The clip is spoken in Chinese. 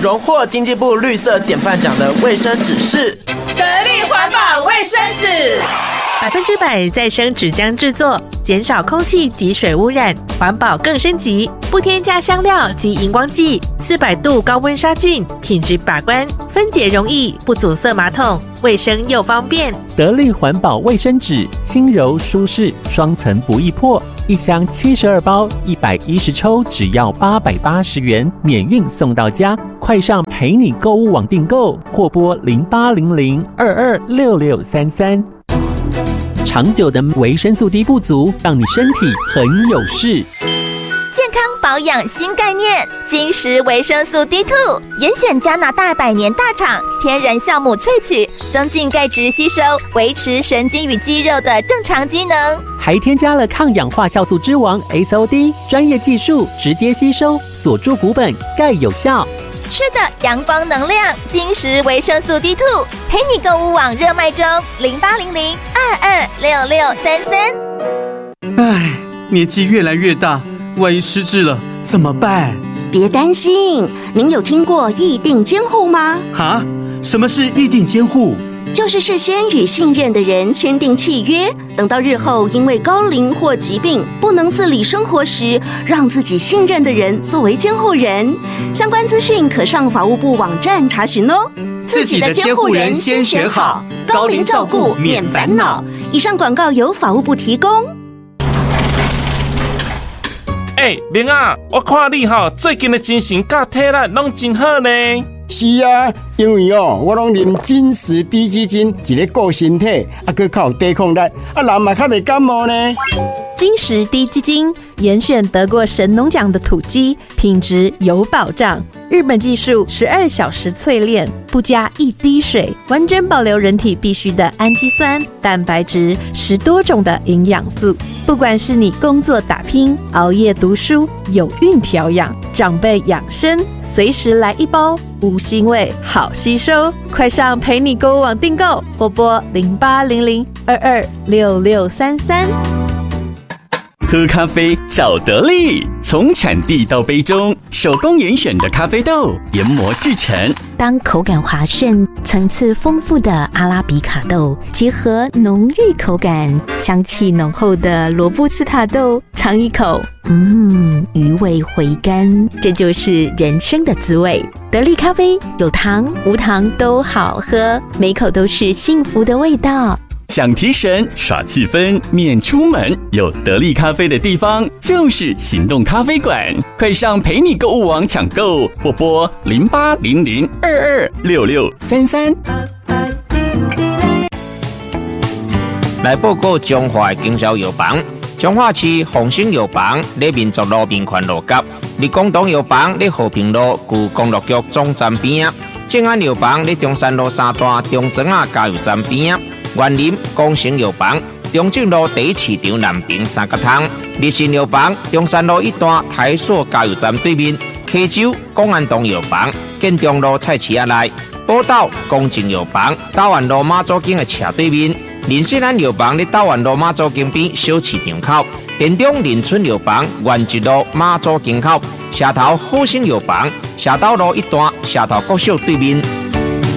荣获经济部绿色典范奖的卫生纸是得力环保卫生纸 ，100%再生纸浆制作，减少空气及水污染，环保更升级，不添加香料及荧光剂，400度高温杀菌，品质把关，分解容易，不阻塞马桶，卫生又方便。 得力环保卫生纸，轻柔舒适，双层不易破，一箱72包，110抽，只要880元，免运送到家。快上陪你购物网订购，或拨0800226633。长久的维生素 D 不足，让你身体很有事。 健康保养新概念，金石维生素 D2， 严选加拿大100年大厂天然酵母萃取，增进钙质吸收，维持神经与肌肉的正常机能， 还添加了抗氧化酵素之王 SOD， 专业技术直接吸收，锁住骨本，钙有效。 吃的阳光能量，金石维生素 D2， 陪你购物网热卖中，0800226633。 唉，年纪越来越大，万一失智了怎么办？ 别担心，您有听过议定监护吗？ 哈？什么是议定监护？ 就是事先与信任的人签订契约，等到日后因为高龄或疾病不能自理生活时，让自己信任的人作为监护人。相关资讯可上法务部网站查询哦。 自己的监护人先选好，高龄照顾免烦恼。 以上广告由法务部提供。 明啊，我看你最近的精神甲体力拢真好呢。 是啊，因为我拢啉金石低基金，一个顾身体，还靠抵抗力，人嘛较袂感冒呢。 金石低基金严选得过神农奖的土鸡，品质有保障。日本技术12小时淬炼，不加一滴水，完整保留人体必需的氨基酸、蛋白质，10多种的营养素。不管是你工作打拼、熬夜读书、有孕调养、长辈养生，随时来一包，无腥味，好吸收。快上陪你购物网订购，拨0800226633。 喝咖啡找得力，从产地到杯中，手工严选的咖啡豆研磨制成。 当口感滑顺、层次丰富的阿拉比卡豆结合浓郁口感、香气浓厚的罗布斯塔豆，尝一口，余味回甘，这就是人生的滋味。得力咖啡有糖无糖都好喝，每口都是幸福的味道。 想提神耍气氛免出门，有得力咖啡的地方就是行动咖啡馆。快上陪你购物网抢购，或拨0800226633。 来报告中华的经销药房，彰化市丰兴药房在民族路民权路角，立功堂药房在和平路旧公路局总站边，正安药房在中山路3段中庄加油站边。园林光成药房，中正路第一市场南平3角通；日新药房，中山路1段台塑加油站对面；溪州公安东药房，建中路菜市仔内；宝岛公正药房，台湾路马祖径的斜对面；林信安药房在台湾路马祖径边小市场口；田中林村药房，原一路马祖径口；社头好生药房，社头路1段社头国小对面。